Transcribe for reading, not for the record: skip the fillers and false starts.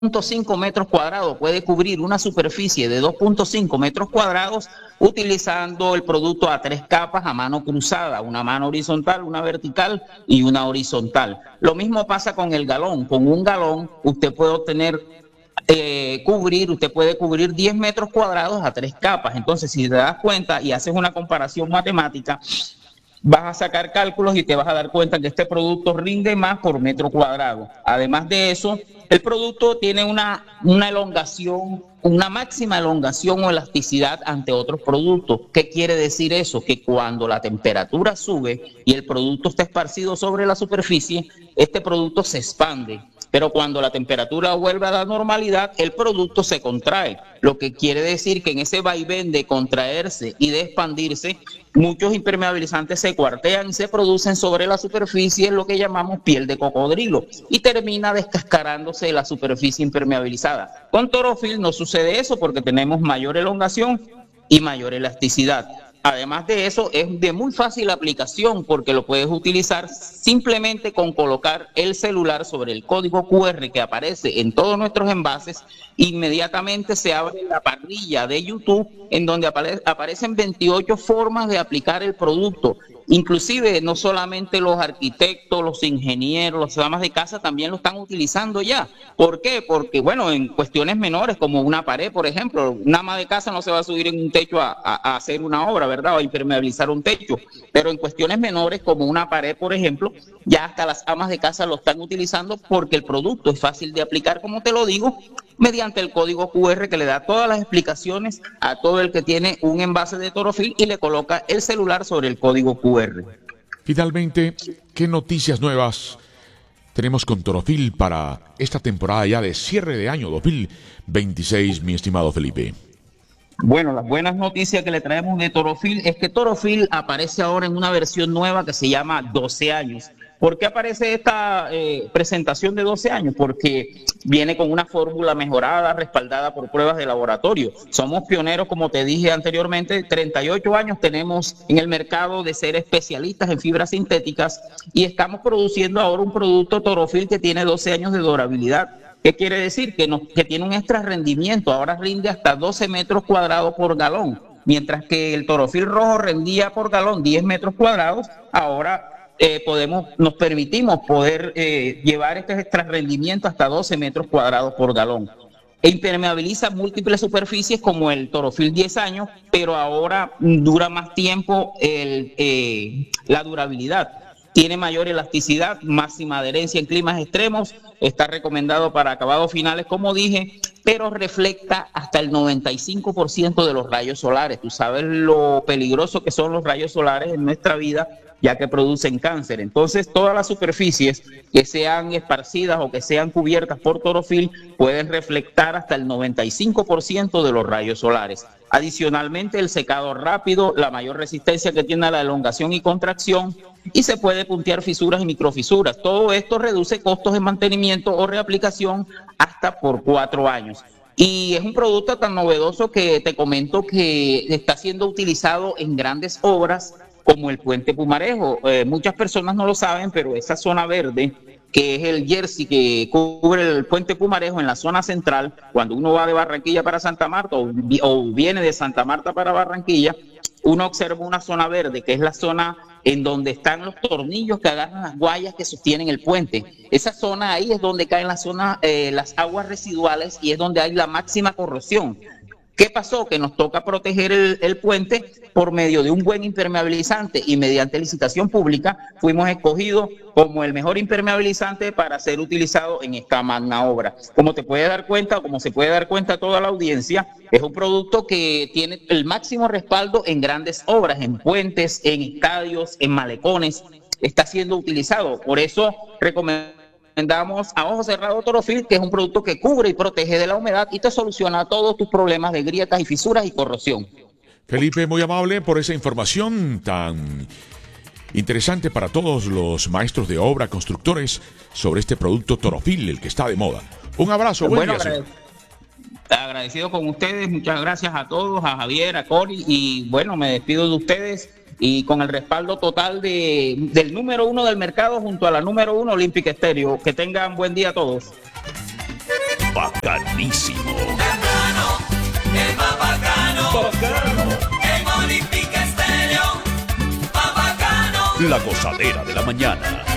2.5 metros cuadrados, puede cubrir una superficie de 2.5 metros cuadrados utilizando el producto a 3 capas a mano cruzada, una mano horizontal, una vertical y una horizontal. Lo mismo pasa con el galón. Con un galón usted puede obtener usted puede cubrir 10 metros cuadrados a 3 capas. Entonces, si te das cuenta y haces una comparación matemática, vas a sacar cálculos y te vas a dar cuenta que este producto rinde más por metro cuadrado. Además de eso, el producto tiene una elongación, una máxima elongación o elasticidad ante otros productos. ¿Qué quiere decir eso? Que cuando la temperatura sube y el producto está esparcido sobre la superficie, este producto se expande. Pero cuando la temperatura vuelve a la normalidad, el producto se contrae, lo que quiere decir que en ese vaivén de contraerse y de expandirse, muchos impermeabilizantes se cuartean y se producen sobre la superficie, lo que llamamos piel de cocodrilo, y termina descascarándose la superficie impermeabilizada. Con Torofil no sucede eso porque tenemos mayor elongación y mayor elasticidad. Además de eso, es de muy fácil aplicación porque lo puedes utilizar simplemente con colocar el celular sobre el código QR que aparece en todos nuestros envases. Inmediatamente se abre la parrilla de YouTube en donde aparecen 28 formas de aplicar el producto. Inclusive no solamente los arquitectos, los ingenieros, las amas de casa también lo están utilizando ya. ¿Por qué? Porque, bueno, en cuestiones menores como una pared, por ejemplo, una ama de casa no se va a subir en un techo a hacer una obra, ¿verdad? O a impermeabilizar un techo. Pero en cuestiones menores como una pared, por ejemplo, ya hasta las amas de casa lo están utilizando porque el producto es fácil de aplicar, como te lo digo, mediante el código QR que le da todas las explicaciones a todo el que tiene un envase de Torofil y le coloca el celular sobre el código QR. Finalmente, ¿qué noticias nuevas tenemos con Torofil para esta temporada ya de cierre de año 2026, mi estimado Felipe? Bueno, las buenas noticias que le traemos de Torofil es que Torofil aparece ahora en una versión nueva que se llama 12 años. ¿Por qué aparece esta presentación de 12 años? Porque viene con una fórmula mejorada, respaldada por pruebas de laboratorio. Somos pioneros, como te dije anteriormente, 38 años tenemos en el mercado de ser especialistas en fibras sintéticas y estamos produciendo ahora un producto Torofil que tiene 12 años de durabilidad. ¿Qué quiere decir? Que tiene un extra rendimiento, ahora rinde hasta 12 metros cuadrados por galón, mientras que el Torofil rojo rendía por galón 10 metros cuadrados, ahora nos permitimos poder llevar este extra rendimiento hasta 12 metros cuadrados por galón. E impermeabiliza múltiples superficies como el Torofil 10 años, pero ahora dura más tiempo la durabilidad. Tiene mayor elasticidad, máxima adherencia en climas extremos, está recomendado para acabados finales, como dije, pero refleja hasta el 95% de los rayos solares. Tú sabes lo peligroso que son los rayos solares en nuestra vida, ya que producen cáncer. Entonces, todas las superficies que sean esparcidas o que sean cubiertas por Torofil pueden reflectar hasta el 95% de los rayos solares. Adicionalmente, el secado rápido, la mayor resistencia que tiene a la elongación y contracción, y se puede puntear fisuras y microfisuras. Todo esto reduce costos de mantenimiento o reaplicación hasta por 4 años. Y es un producto tan novedoso que te comento que está siendo utilizado en grandes obras como el Puente Pumarejo. Muchas personas no lo saben, pero esa zona verde, que es el jersey que cubre el Puente Pumarejo en la zona central, cuando uno va de Barranquilla para Santa Marta o viene de Santa Marta para Barranquilla, uno observa una zona verde, que es la zona en donde están los tornillos que agarran las guayas que sostienen el puente. Esa zona ahí es donde caen las aguas residuales y es donde hay la máxima corrosión. ¿Qué pasó? Que nos toca proteger el puente por medio de un buen impermeabilizante y mediante licitación pública fuimos escogidos como el mejor impermeabilizante para ser utilizado en esta magna obra. Como te puedes dar cuenta, o como se puede dar cuenta toda la audiencia, es un producto que tiene el máximo respaldo en grandes obras, en puentes, en estadios, en malecones, está siendo utilizado. Por eso recomendamos a ojo cerrado Torofil, que es un producto que cubre y protege de la humedad y te soluciona todos tus problemas de grietas y fisuras y corrosión. Felipe, muy amable por esa información tan interesante para todos los maestros de obra, constructores, sobre este producto Torofil, el que está de moda. Un abrazo, buen día. Agradecido con ustedes, muchas gracias a todos, a Javier, a Cori, y bueno, me despido de ustedes y con el respaldo total del número 1 del mercado junto a la número 1 Olímpica Estéreo. Que tengan buen día a todos. bacanísimo. Temprano, el más bacano. En Olímpica Estéreo, más bacano. La gozadera de la mañana.